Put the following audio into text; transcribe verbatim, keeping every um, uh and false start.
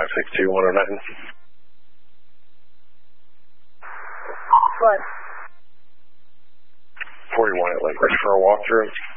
six two one oh nine. What? forty-one at Lake Ridge for a walkthrough.